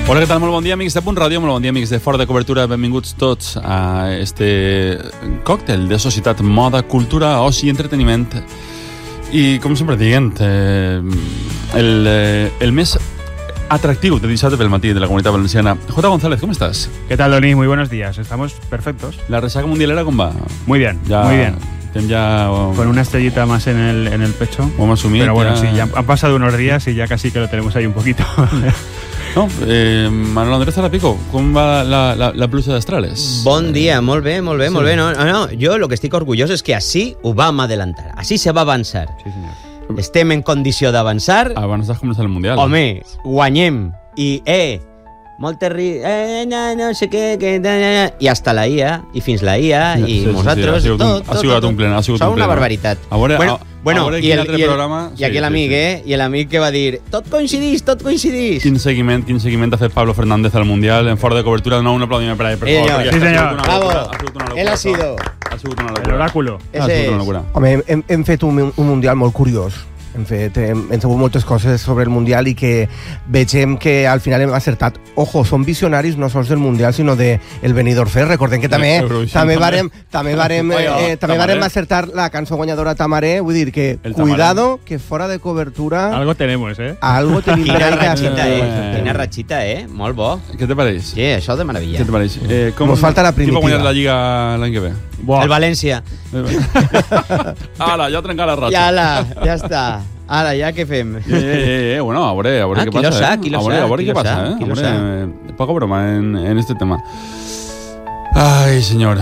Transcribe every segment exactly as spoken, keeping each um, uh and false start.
Hola, què tal? Molt bon dia, amics de Punt Ràdio, molt bon dia, amics de Fora de Cobertura. Benvinguts tots a este còctel de societat, moda, cultura, oci i entreteniment. I, com sempre dient, eh, el, eh, el més atractiu de dissabte pel matí de la Comunitat Valenciana. J. González, ¿cómo estás? ¿Qué tal, Doni? Muy buenos días. Estamos perfectos. ¿La resaca mundialera cómo va? Muy bien, ya, muy bien. Ya, oh, con una estrellita más en el, en el pecho. Vamos a asumir. Pero bueno, ya... sí, ya han pasado unos días y ya casi que lo tenemos ahí un poquito. No, eh, Manuel Andrés Zarapico, com va la, la, la pluja d'Astrales? Bon dia, molt bé, molt bé, sí. molt bé. No, no, no, jo lo que estic orgullós és que així ho vam adelantar, així se va avançar. Sí, senyor. Estem en condició d'avançar. Abans de començar el Mundial. Home, guanyem. I, eh, molt terri... Eh, no, no sé què, que... I hasta la I A, i fins la I A, i sí, sí, nosaltres... Sí, sí. Ha sigut tot, un, ha sigut tot, un plen, ha sigut Són un plen. una barbaritat. A veure, bueno, a, bueno, a veure i el, altre i el, programa... I aquí sí, l'amic, sí, sí. eh? I l'amic que va dir tot coincidís, tot coincidís. Quin seguiment, quin seguiment ha fet Pablo Fernández al Mundial en Fora de Cobertura. No, un aplaudiment per a ell, per Eh, favor. Sí, senyor. Bravo. Ha sigut una locura. Él ha sido. Ha sigut una El locura. oráculo. Ha sigut una locura. Home, hem, hem fet un, un Mundial molt curiós. Hem fet, hem, hem sabut moltes coses sobre el Mundial i que vegem que al final hem acertat. Ojo, són visionaris no sols del Mundial, sinó de el Benidorm Fest. Recordem que també també varem, també varem, eh, també varem acertar la cançó guanyadora Tamaré. Vull dir que, El cuidado, que fora de cobertura... Algo tenemos, ¿eh? Algo tenim Quina per ahí que ratxita, acertar. eh? Quina ratxita, eh? Molt bo. Què te pareix? Sí, això de meravella. Què te pareix? Eh, com, Nos falta la Qui primitiva. va guanyar la Lliga l'any que ve? Buah. El València. Ara, ja trencar la ratxa. Ja, la, ja està. Ara, ja què fem? Eh, eh, eh, bueno, a veure, a veure Ah, què qui passa. lo sa, eh? qui lo a veure, sa, a veure qui què lo passa, sa, eh? qui A lo veure, sa. eh, poca broma en, en este tema. Ay, señor.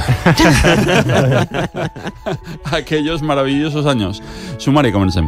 Aquellos maravillosos años. Sumari, comencem.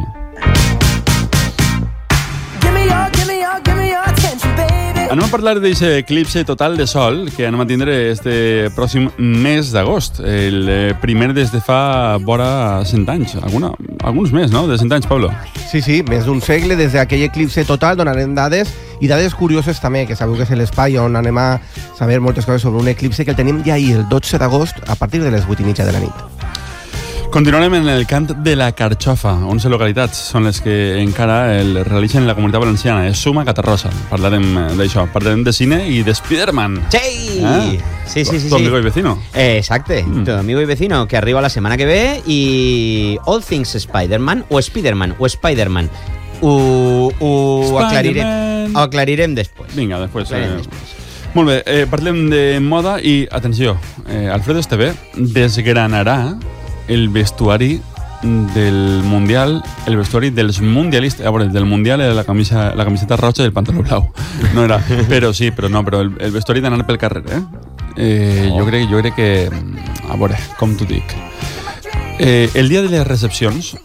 Anem a parlar d'aquest eclipse total de sol que anem a tindre este pròxim mes d'agost, el eh, primer des de fa vora cent anys, alguna, alguns més, no?, de cent anys, Pablo. Sí, sí, més d'un segle, des d'aquell eclipse total donarem dades i dades curioses també, que sabeu que és l'espai on anem a saber moltes coses sobre un eclipse que el tenim ja ahir, el dotze d'agost, a partir de les vuit i mitja de la nit. Continuarem en el cant de la Carxofa. onze localitats són les que encara el realitzen en la Comunitat Valenciana. És Suma, Catarrosa. Parlarem d'això. Parlarem de cine i de Spider-Man. Sí! Ah. Sí, sí, sí. Tu amigo sí. y vecino. Eh, exacte, Mm. tu amigo y vecino, que arriba la setmana que ve i All Things Spider-Man o Spider-Man o Spider-Man ho, ho aclarirem, ho aclarirem després. Vinga, després. Aclarirem Eh, després. molt bé, eh, parlem de moda i, atenció, eh, Alfredo Esteve desgranarà el vestuari del Mundial, el vestuari dels mundialistes. A veure, del Mundial era la, camisa, la camiseta roja i el pantaló blau. No era, però sí, però no, però el, el vestuari d'anar pel carrer, eh? eh oh. jo, crec, jo crec que... A veure, com t'ho dic? Eh, el dia de les recepcions...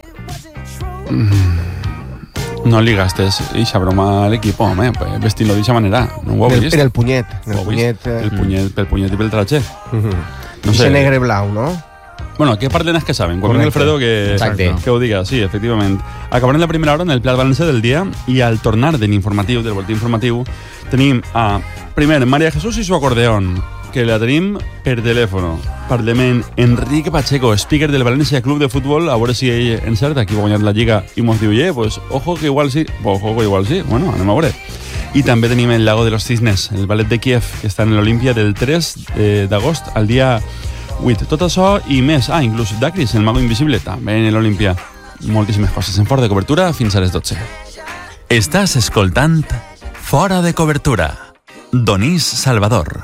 Mm, no li gastes eixa broma a l'equip, home, pues, vestint-lo d'eixa manera. No ho heu En el, vist? en el punyet. En Ho el heu punyet, vist? eh, El punyet, pel punyet i pel tratge. uh-huh. No Ese sé. negre blau, no? Bueno, que parlen els que saben. Quan Correcte. vingui Alfredo que, Exacte. que ho diga. Sí, efectivament. Acabarem la primera hora en el Plat València del dia i al tornar de l'informatiu, del boletí informatiu, tenim a, primer, María Jesús i su acordeón, que la tenim per telèfon. Parlem amb Enrique Pacheco, speaker del València Club de Futbol, a veure si ell encerta qui va guanyar la Lliga i mos diu, eh, pues, ojo que igual sí. Ojo que igual sí. Bueno, anem a veure. I també tenim el Lago de los Cisnes, el ballet de Kiev, que està en l'Olímpia del tres d'agost al dia vuit. Tot això i més. Ah, inclús Dacris, el mago invisible, també en l'Olímpia. Moltíssimes coses en Fora de Cobertura fins a les dotze. Estàs escoltant Fora de Cobertura. Donís Salvador.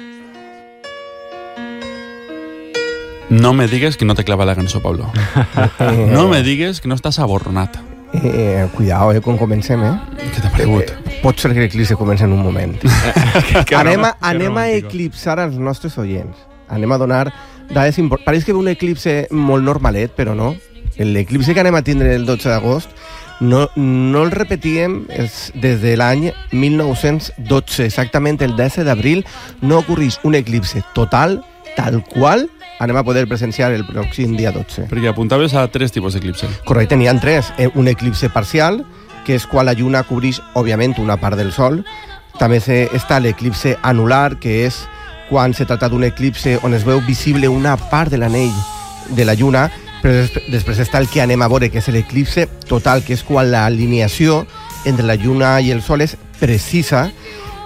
No me digues que no te clava la cançó, Pablo. No me digues que no estàs aborronat. Eh, cuidao, eh, quan comencem, eh? Què t'ha pregut? Eh, pot ser que l'eclipse comenci en un moment. Qué anem a, romántico, qué anem a romántico. eclipsar als nostres oients. Anem a donar dades importants. Pareix que ve un eclipse molt normalet, però no. L'eclipse que anem a tindre el dotze d'agost no, no el repetíem és des de l'any mil nou-cents dotze. Exactament el disset d'abril no ocorreix un eclipse total, tal qual anem a poder presenciar el pròxim dia dotze. Perquè apuntaves a tres tipus d'eclipse. Correcte, n'hi ha tres. Eh, Un eclipse parcial, que és quan la lluna cobreix, òbviament, una part del sol. També se- està l'eclipse anular, que és quan se tracta d'un eclipse on es veu visible una part de l'anell de la lluna, però des- després està el que anem a veure, que és l'eclipse total, que és quan l'alineació entre la lluna i el sol és precisa.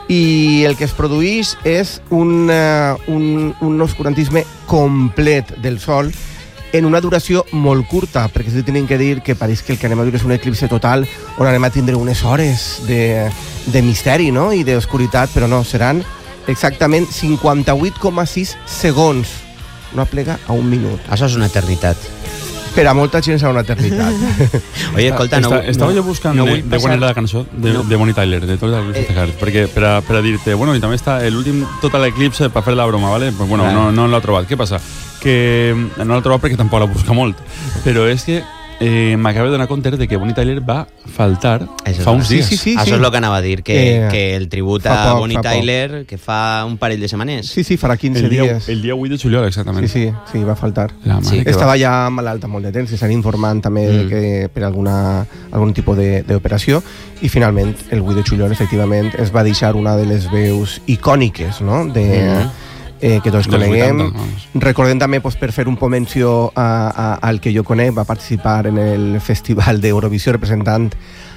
i el que es produeix és un, uh, un, un oscurantisme complet del Sol en una duració molt curta, perquè si tenim que dir que pareix que el que anem a viure és un eclipse total on anem a tindre unes hores de, de misteri, no?, i d'oscuritat, però no, seran exactament cinquanta-vuit coma sis segons. No aplega a un minut. Això és una eternitat. Per a molta gent serà una eternitat. Oye, escolta, no... Està, estava no, jo buscant no de, vull de passar- quan era la cançó de, No. de Bonnie Tyler, de tot el Eh. Heart, perquè per a, per a dir-te, bueno, i també està l'últim Total Eclipse per fer la broma, ¿vale? Pues bueno, Vale. no, no l'ha trobat. Què passa? Que no l'ha trobat perquè tampoc la busca molt, però és que eh, m'acabo de donar compte de que Bonnie Tyler va faltar Això és fa uns verdad. dies. Sí, sí, sí. Això és el que anava a dir, que, Eh, que el tribut fa a poc, Bonnie fa poc. Tyler, que fa un parell de setmanes. Sí, sí, farà quinze El dia, dies. el dia vuit de juliol, exactament. Sí, sí, sí, va faltar. La mare Sí. que Estava va. ja malalta molt de temps, i s'han informant també Mm. de que per alguna, algun tipus de- d'operació, i finalment el vuit de juliol efectivament es va deixar una de les veus icòniques, no?, de, Mm. eh, que tots Dels coneguem. vuitanta, vamos. Recordem també, pues, per fer un poc menció a, a, al que jo conec, va participar en el Festival d'Eurovisió representant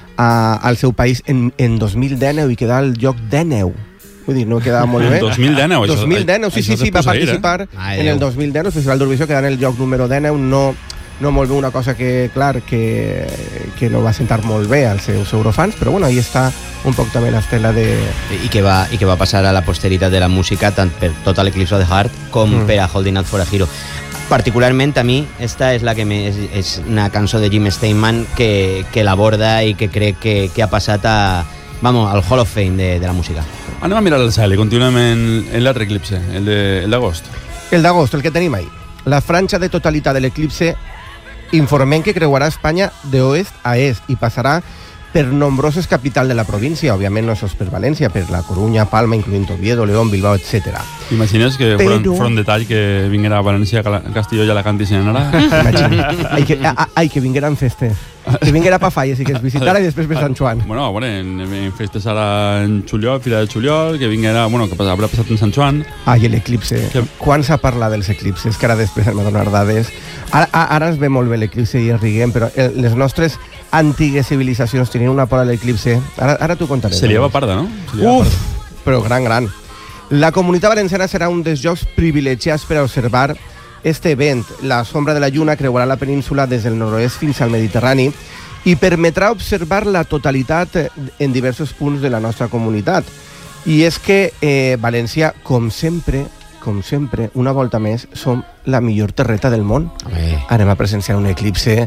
a, al seu país en, en dos mil dinou i quedar al lloc dinou. Vull dir, no quedava molt bé. En dos mil dinou, això- dos mil dinou, sí, això sí, es sí, va posa ahir, eh? participar Ai, en el Déu. dos mil dinou, el Festival d'Eurovisió quedar en el lloc número dinou, no, no molt bé, una cosa que, clar, que, que no va sentar molt bé als seus eurofans, però bueno, ahí està un poc també l'estela de... I que, va, I que va passar a la posteritat de la música tant per tota l'Eclipse of the Heart com Mm. per a Holding Out for a Hero. Particularment a mi, esta és la que me, és, és una cançó de Jim Steinman que, que l'aborda i que crec que, que ha passat a, vamos, al Hall of Fame de, de la música. Anem a mirar el cel i continuem en, en l'altre eclipse, el de- el d'agost. El d'agost, el que tenim ahí. La franja de totalitat de l'eclipse informem que creuarà Espanya d'oest a est i passarà per nombroses capitals de la província, òbviament no és per València, per la Corunya, Palma, incloent Oviedo, León, Bilbao, etcètera. T'imagines que Però- fora, fora un detall que vinguera a València, Cala- Castelló i Alacant i Senara? Imagina. Ai, que, a, ai, que vingueran festes. Que vinguera pa falles i que es visitara i després per Sant Joan. Bueno, bueno, en, en festes ara en juliol, fira de juliol, que vinguera, bueno, que haurà passat en Sant Joan. Ai, l'eclipse. Que- Quan s'ha parlat dels eclipses? Que ara després hem de donar dades. Ara, a- ara es ve molt bé l'eclipse i es riguem, però eh, les nostres antigues civilitzacions tenien una por a l'eclipse. Ara, ara t'ho contaré. Se liava parda, no? Se liava Uf, parda. però gran, gran. La Comunitat Valenciana serà un dels llocs privilegiats per a observar este event. La sombra de la lluna creuarà la península des del nord-oest fins al Mediterrani i permetrà observar la totalitat en diversos punts de la nostra comunitat. I és que eh, València, com sempre, com sempre, una volta més, som la millor terreta del món. Home, Anem a presenciar un eclipse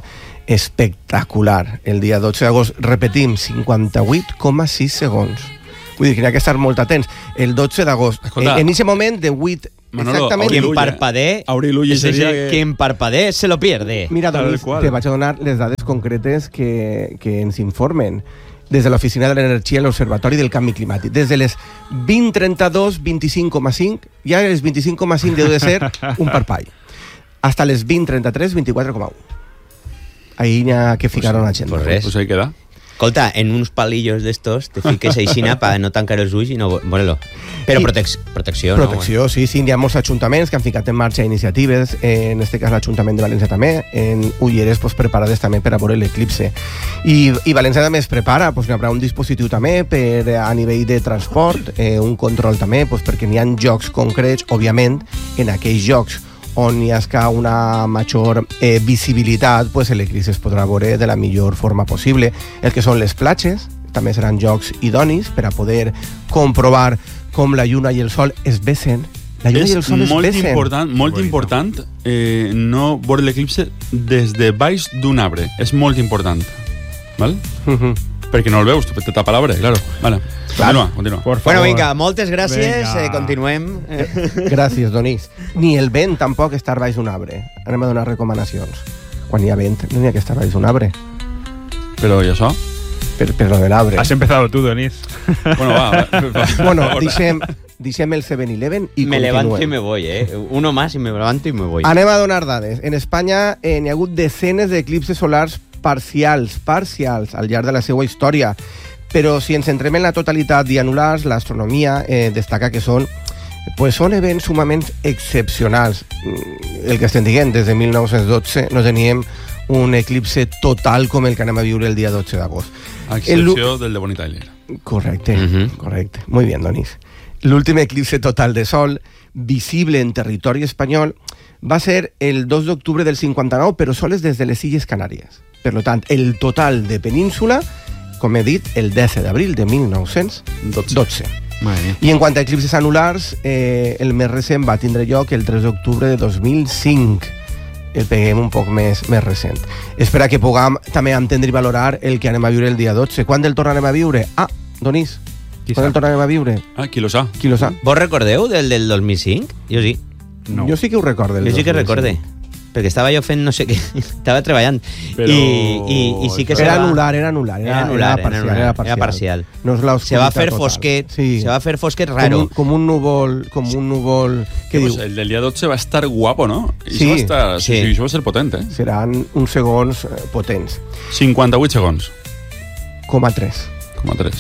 espectacular el dia dotze d'agost. Repetim, cinquanta-vuit coma sis segons. Vull dir que n'hi ha que estar molt atents. El dotze d'agost, Escolta, en aquest moment de vuit... Manolo, exactament. Aureli quien Lulla. parpadee, Aureli Lulla es ese seria que- quien parpadee se lo pierde. Mira, Tal Donis, qual. te vaig a donar les dades concretes que, que ens informen des de l'Oficina de l'Energia i l'Observatori del Canvi Climàtic. Des de les vint trenta-dos, vint-i-cinc coma cinc, ja les vint-i-cinc coma cinc deu de ser un parpall. Hasta les vint trenta-tres, vint-i-quatre coma un. Ahí n'hi ha que ficar una gent. pues res. Pues ahí queda. Escolta, en uns palillos d'estos te fiques aixina para no tancar els ulls i no veure-lo. Però I- protec protecció, Protecció, sí, sí, hi ha molts ajuntaments que han ficat en marxa iniciatives, eh, en este cas l'Ajuntament de València també, en Ulleres pues, preparades també per a veure l'eclipse. I, I València també es prepara, pues, hi haurà un dispositiu també per, eh, a nivell de transport, eh, un control també, pues, perquè n'hi ha jocs concrets, òbviament, en aquells jocs on hi ha una major eh, visibilitat, pues, l'eclipse es podrà veure de la millor forma possible. El que són les platges, també seran jocs idonis per a poder comprovar com la lluna i el sol es besen. La lluna És i el sol es molt besen. important, molt Bonito. important eh, no veure l'eclipse des de baix d'un arbre. És molt important. Val? Mhm. Perquè no el veus, te tapa l'arbre, claro. Vale. Continua, continua. Por Bueno, favor. vinga, moltes gràcies. Vinga. Eh, continuem. Gràcies, Donís. Ni el vent tampoc estar baix d'un arbre. Anem a donar recomanacions. Quan hi ha vent, no n'hi ha que estar baix d'un arbre. Però i això? Per, per lo de l'arbre. Has empezado tú, Denis. Bueno, va. va, va. Bueno, deixem, deixem el seven eleven i me continuem. levanto y me voy, eh. Uno más y me levanto y me voy. Anem a donar dades. En Espanya eh, n'hi ha hagut desenes d'eclipses solars parcials, parcials, al llarg de la seva història. Però si ens centrem en la totalitat dianulars, l'astronomia eh, destaca que són pues són events sumament excepcionals. Mm, El que estem dient, des de mil nou-cents dotze no teníem un eclipse total com el que anem a viure el dia dotze d'agost. A excepció del de Bonnie Tyler. Correcte, Mhm. correcte. Muy bien, Donis. L'últim eclipse total de sol visible en territori espanyol va ser el dos d'octubre del cinquanta-nou, però sols des de les Illes Canàries. Per tant, el total de península, com he dit, el disset d'abril de mil nou-cents dotze. I en quant a eclipses anulars, eh, el més recent va tindre lloc el tres d'octubre de dos mil cinc. El peguem un poc més, més recent. Espera que puguem també entendre i valorar el que anem a viure el dia dotze. Quan el tornarem a viure? Ah, Donís, quan el tornarem a viure? Ah, qui lo sap? Qui lo sap? Vos recordeu del del dos mil cinc? Jo sí. No. Jo sí que ho recordo. Jo sí que recorde. Perquè estava jo fent no sé què, estava treballant. Però- I, i, i sí que se Era va... anular, era anular. Era, Era anular, era parcial, era, anular, era parcial. era parcial. No és la Se va fer total. fosquet, Sí. se va fer fosquet Com raro. un, com un núvol, com un núvol... Què Pues diu? el del día dotze va a estar guapo, ¿no? I Sí. això va estar, sí, Sí. sí, això va ser potente. Eh? Seran uns segons eh, potents. cinquanta-vuit segons. Com a tres. Com a tres.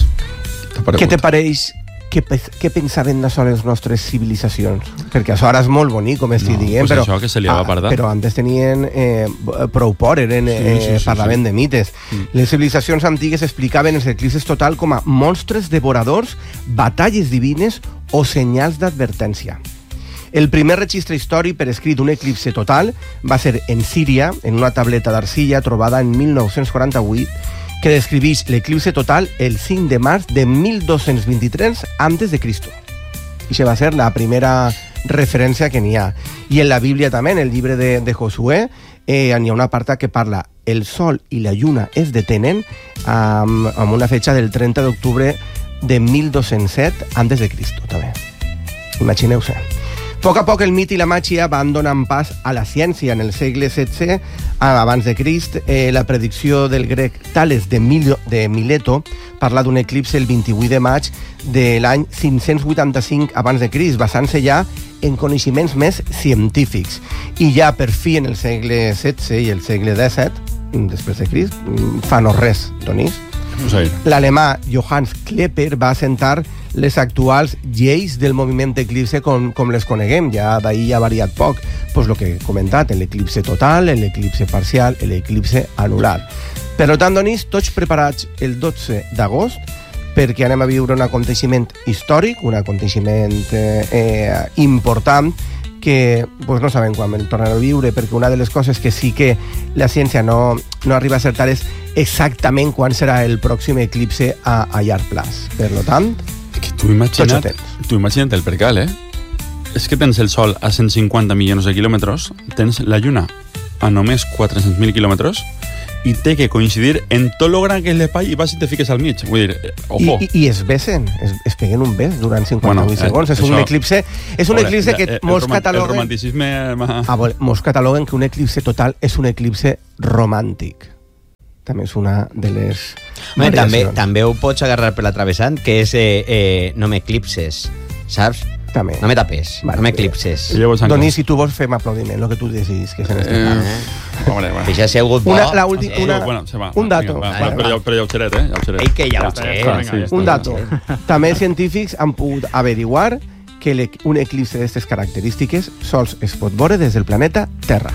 Què te pareix? Què, pe- què pensaven d'això les nostres civilitzacions? Perquè això ara és molt bonic, com estic No, dient, pues però, això que se li va pardar. però antes tenien eh, b- prou por, eren, eh, Sí, sí, sí, parlaven sí. de mites. Mm. Les civilitzacions antigues explicaven els eclipses total com a monstres devoradors, batalles divines o senyals d'advertència. El primer registre històric per escrit d'un eclipse total va ser en Síria, en una tableta d'arcilla trobada en mil nou-cents quaranta-vuit, que descriveix l'eclipse total el cinc de març de mil dos-cents vint-i-tres antes de Cristo. I això va ser la primera referència que n'hi ha. I en la Bíblia també, en el llibre de, de Josué, eh, n'hi ha una part que parla el sol i la lluna es detenen amb, amb una fetge del trenta d'octubre de mil dos-cents set antes de Cristo, també. Imagineu-se. A poc a poc el mit i la màgia van donant pas a la ciència. En el segle setze, abans de Crist, eh, la predicció del grec Tales de, Mil de Mileto parla d'un eclipse el vint-i-vuit de maig de l'any cinc-cents vuitanta-cinc abans de Crist, basant-se ja en coneixements més científics. I ja per fi en el segle setze i el segle disset, després de Crist, fa no res, Donís. Vamos a ir. L'alemà Johannes Kepler va assentar les actuals lleis del moviment eclipse com, com les coneguem. Ja d'ahir ha variat poc. Pues lo que he comentat, l'eclipse total, l'eclipse parcial, l'eclipse anular. Per tant, Donís, tots preparats el dotze d'agost perquè anem a viure un aconteixement històric, un aconteixement eh, eh, important que pues, no sabem quan el tornarem a viure, perquè una de les coses que sí que la ciència no, no arriba a acertar és exactament quan serà el pròxim eclipse a, a llarg plaç. Per tant, Que tu imagina't, Tots atents. tu imagina't el percal, eh? És que tens el Sol a cent cinquanta milions de quilòmetres, tens la Lluna a només quatre-cents mil quilòmetres i té que coincidir en tot lo gran que és l'espai i vas i te fiques al mig. Vull dir, eh, I, ojo. i, i es besen, es, es peguen un bes durant cinquanta-vuit Bueno, eh, segons. És un això- eclipse, és un Veure, eclipse ja, que eh, el molts roman- El cataloguen... romanticisme... m'ha- Ah, vol- molts cataloguen que un eclipse total és un eclipse romàntic. També és una de les Home, també, variacions. també ho pots agarrar per la travessant, que és eh, eh, no m'eclipses, saps? També. No me tapes, Vale. no m'eclipses. I llavors, Doni, si tu vols, fem aplaudiment, el que tu decidis que és en este Eh, cas. Hombre, bueno. Que ja ha sigut bo. Una- la última- Eh, una- Bueno, se va. un dato. Vinga, va, Vale, va, però, ja, però ja ho xeret, eh? Ja ho xeret. Ei, que ja ho Ja sé. està, sí, vinga, ja Un està. dato. També els científics han pogut averiguar que l'ec- un eclipse d'aquestes característiques sols es pot veure des del planeta Terra.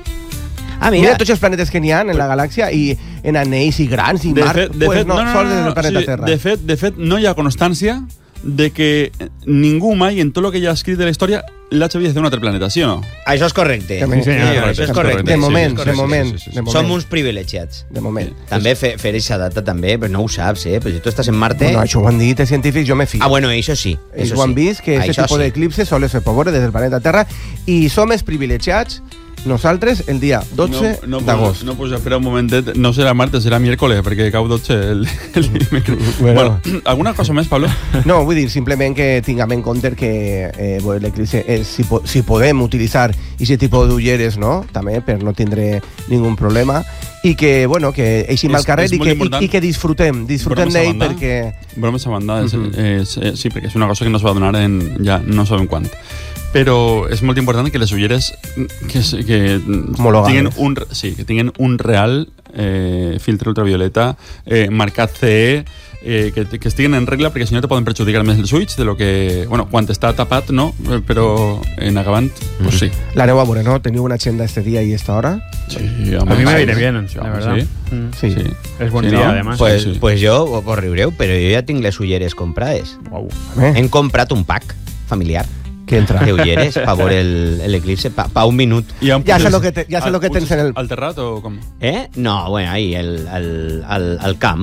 Ah, Mira, mira, tots els planetes que n'hi ha en la galàxia i en anells i grans i De mar, fet, de pues fet, no, no, no, sols no, des no, del planeta sí, Terra. de fet, de fet, no hi ha constància de que ningú mai, en tot el que hi ha escrit de la història, l'ha sabia de un altre planeta, sí o no? això és correcte. També. Sí, senyor, Senyor, correcte. això és correcte. De sí, moment, és de correcte. moment, sí, sí, sí. de moment. Som uns privilegiats. De moment. També fer, fer aquesta data també, però no ho saps, eh? Però si tu estàs en Marte... Bueno, això ho han dit els científics, jo me fio. Ah, bueno, això sí. Ells Això ho han sí. vist, que aquest Això tipus sí. d'eclipse sols se pot veure des del planeta Terra i som els privilegiats nosaltres el dia dotze no, no, d'agost. No, pues espera un momentet, no serà martes, serà miércoles, perquè cau dotze el, el dimecres. Bueno. Bueno, alguna cosa més, Pablo? No, vull dir, simplement que tinguem en compte que eh, bueno, l'eclipse, és, si, po si podem utilitzar aquest tipus d'ulleres, no?, també, per no tindre ningú problema, i que, bueno, que eixim És- al carrer és i molt que, i, important. i que disfrutem, disfrutem Bromes a d'ell banda. perquè... Bromes a banda, és, Mhm. és, és, sí, perquè és una cosa que no es va donar en ja no sabem quan. Però és molt important que les ulleres que, s- que Homologades. tinguen un, re- sí, que tinguen un real eh, filtre ultravioleta eh, marcat C E eh, que, que estiguen en regla, perquè si no te poden perjudicar més els ulls de lo que... Bueno, quan està tapat, no, eh, però en acabant, pues sí. L'aneu a veure, no? Teniu una agenda este día y esta hora? Sí, A mí me viene bien, sí, la home, verdad. sí. Mm. Sí. Sí. Es buen Sí, día, ¿no? además. Pues, sí. pues jo, vos riureu, però jo ja tinc les ulleres comprades. Guau. Eh? Hem comprat un pack familiar ¿Qué entra? de ulleres per veure el, el eclipse pa, pa un minut. I amb Ja sé puces- lo que te- ja sé al- lo que tens puces en el- Al terrat o com? Eh? No, bueno, ahí, el, el, el, el camp.